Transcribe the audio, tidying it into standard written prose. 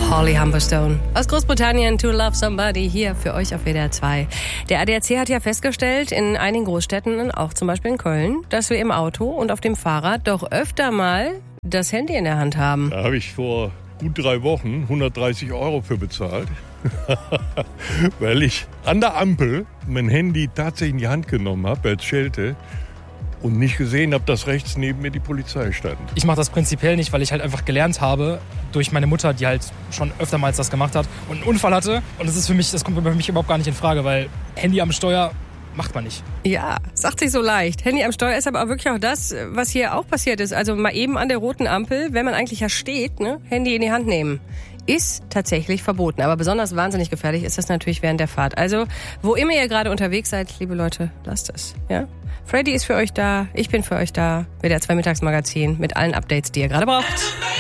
Holly Humberstone aus Großbritannien, To Love Somebody, hier für euch auf WDR 2. Der ADAC hat ja festgestellt, in einigen Großstädten, auch zum Beispiel in Köln, dass wir im Auto und auf dem Fahrrad doch öfter mal das Handy in der Hand haben. Da habe ich vor gut 3 Wochen 130 € für bezahlt, weil ich an der Ampel mein Handy tatsächlich in die Hand genommen habe als Schelte und nicht gesehen habe, dass rechts neben mir die Polizei stand. Ich mache das prinzipiell nicht, weil ich halt einfach gelernt habe durch meine Mutter, die halt schon öftermals das gemacht hat und einen Unfall hatte. Und das kommt für mich überhaupt gar nicht in Frage, weil Handy am Steuer macht man nicht. Ja, sagt sich so leicht. Handy am Steuer ist aber auch wirklich auch das, was hier auch passiert ist. Also mal eben an der roten Ampel, wenn man eigentlich ja steht, ne, Handy in die Hand nehmen. Ist tatsächlich verboten, aber besonders wahnsinnig gefährlich ist das natürlich während der Fahrt. Also, wo immer ihr gerade unterwegs seid, liebe Leute, lasst es, ja? Freddy ist für euch da, ich bin für euch da, WDR 2 Mittagsmagazin mit allen Updates, die ihr gerade braucht.